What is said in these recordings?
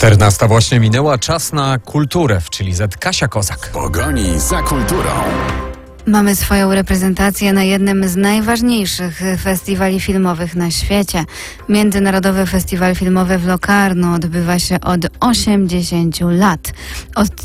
14 właśnie minęła, czas na kulturę w Chili Z. Kasia Kozak. W pogoni za kulturą. Mamy swoją reprezentację na jednym z najważniejszych festiwali filmowych na świecie. Międzynarodowy Festiwal Filmowy w Locarno odbywa się od 80 lat. Od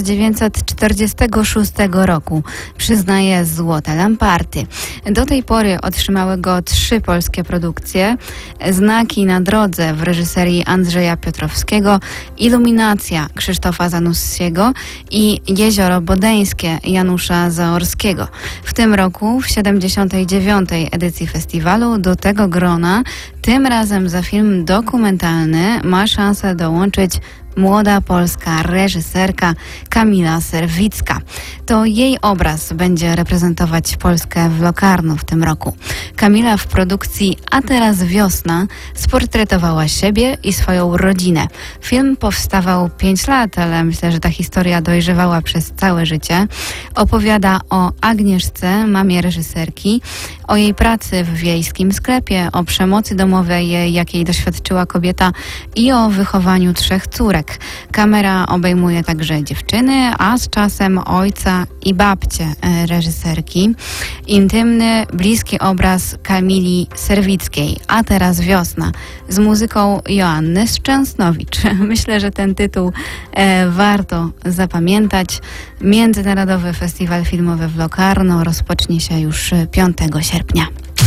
1946 roku przyznaje Złote Lamparty. Do tej pory otrzymały go 3 polskie produkcje. Znaki na drodze w reżyserii Andrzeja Piotrowskiego, Iluminacja Krzysztofa Zanussiego i Jezioro Bodeńskie Janusza Zaorskiego. W tym roku, w 79. edycji festiwalu, do tego grona, tym razem za film dokumentalny, ma szansę dołączyć młoda polska reżyserka Kamila Serwicka. To jej obraz będzie reprezentować Polskę w Locarno w tym roku. Kamila w produkcji A teraz wiosna sportretowała siebie i swoją rodzinę. Film powstawał 5 lat, ale myślę, że ta historia dojrzewała przez całe życie. Opowiada o Agnieszce, mamie reżyserki, o jej pracy w wiejskim sklepie, o przemocy domowej, jakiej doświadczyła kobieta i o wychowaniu 3 córek. Kamera obejmuje także dziewczyny, a z czasem ojca i babcię reżyserki. Intymny, bliski obraz Kamili Serwickiej, A teraz wiosna, z muzyką Joanny Szczęsnowicz. Myślę, że ten tytuł warto zapamiętać. Międzynarodowy Festiwal Filmowy w Locarno rozpocznie się już 5 sierpnia.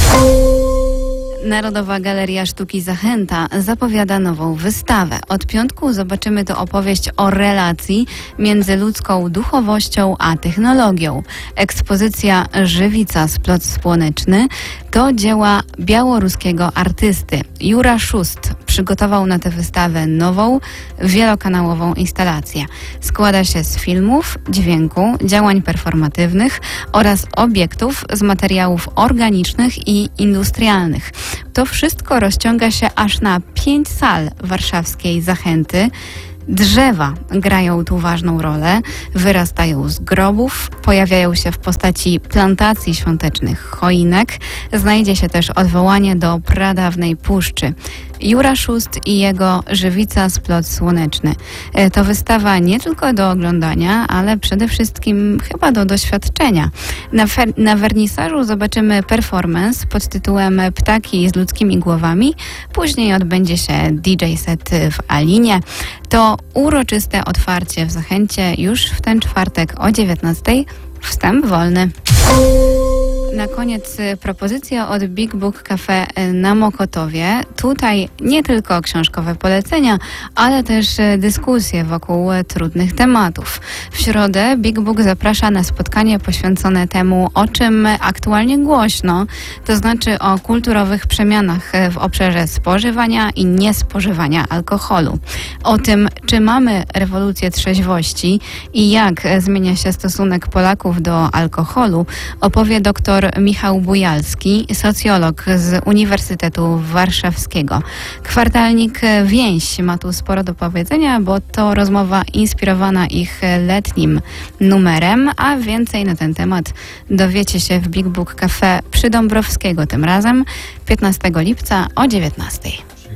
Narodowa Galeria Sztuki Zachęta zapowiada nową wystawę. Od piątku zobaczymy tu opowieść o relacji między ludzką duchowością a technologią. Ekspozycja Żywica Splot Słoneczny to dzieła białoruskiego artysty. Jura Szust przygotował na tę wystawę nową, wielokanałową instalację. Składa się z filmów, dźwięku, działań performatywnych oraz obiektów z materiałów organicznych i industrialnych. To wszystko rozciąga się aż na 5 sal warszawskiej Zachęty. Drzewa grają tu ważną rolę, wyrastają z grobów, pojawiają się w postaci plantacji świątecznych choinek. Znajdzie się też odwołanie do pradawnej puszczy. Jura Szust i jego Żywica Splot Słoneczny. To wystawa nie tylko do oglądania, ale przede wszystkim chyba do doświadczenia. Na wernisażu zobaczymy performance pod tytułem Ptaki z ludzkimi głowami. Później odbędzie się DJ set w Alinie. To uroczyste otwarcie w Zachęcie już w ten czwartek o 19:00. Wstęp wolny. Na koniec propozycja od Big Book Cafe na Mokotowie. Tutaj nie tylko książkowe polecenia, ale też dyskusje wokół trudnych tematów. W środę Big Book zaprasza na spotkanie poświęcone temu, o czym aktualnie głośno, to znaczy o kulturowych przemianach w obszarze spożywania i niespożywania alkoholu. O tym, czy mamy rewolucję trzeźwości i jak zmienia się stosunek Polaków do alkoholu, opowie dr Michał Bujalski, socjolog z Uniwersytetu Warszawskiego. Kwartalnik Więź ma tu sporo do powiedzenia, bo to rozmowa inspirowana ich letnim numerem, a więcej na ten temat dowiecie się w Big Book Cafe przy Dąbrowskiego tym razem 15 lipca o 19:00.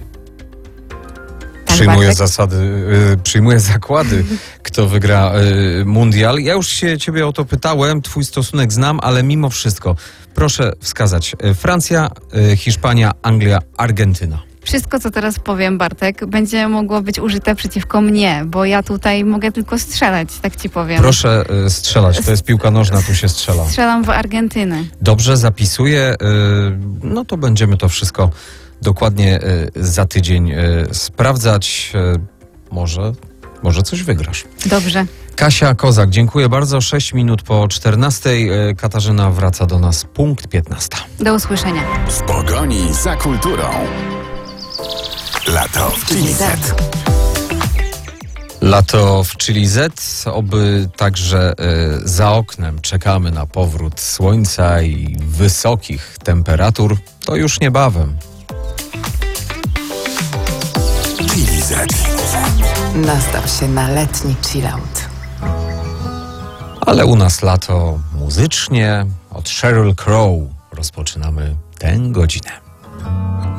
Przyjmuję zakłady, kto wygra mundial. Ja już się ciebie o to pytałem, twój stosunek znam, ale mimo wszystko proszę wskazać Francja, Hiszpania, Anglia, Argentyna. Wszystko, co teraz powiem, Bartek, będzie mogło być użyte przeciwko mnie, bo ja tutaj mogę tylko strzelać, tak ci powiem. Proszę strzelać, to jest piłka nożna, tu się strzela. Strzelam w Argentynę. Dobrze, zapisuję. No to będziemy to wszystko dokładnie za tydzień sprawdzać. Może coś wygrasz. Dobrze. Kasia Kozak, dziękuję bardzo. 6 minut po 14:00. Katarzyna wraca do nas. Punkt 15:00. Do usłyszenia. W pogoni za kulturą. Lato w Chili Z. Lato w Chili Z, oby także za oknem czekamy na powrót słońca i wysokich temperatur. To już niebawem. Chili Z. Nastaw się na letni chillout. Ale u nas lato muzycznie. Od Sheryl Crow rozpoczynamy tę godzinę.